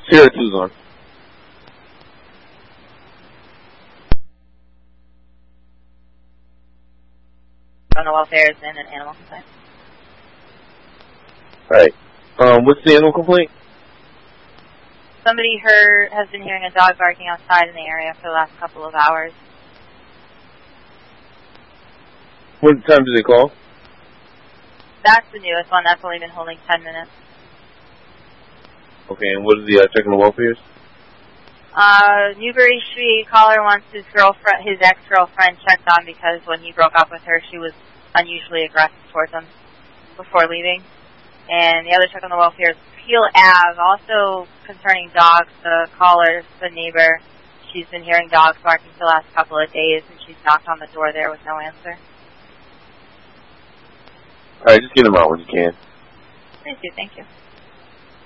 Sierra 2's on. Animal welfare is in an animal complaint. Alright. What's the animal complaint? Somebody has been hearing a dog barking outside in the area for the last couple of hours. What time did they call? That's the newest one. That's only been holding 10 minutes. Okay, and what is the check on the welfares? Newbury Street caller wants his ex-girlfriend checked on because when he broke up with her, she was unusually aggressive towards him before leaving. And the other check on the welfare is Peel Ave, also concerning dogs. The caller, the neighbor, she's been hearing dogs barking for the last couple of days, and she's knocked on the door there with no answer. Alright, just get them out when you can. Please do, thank you.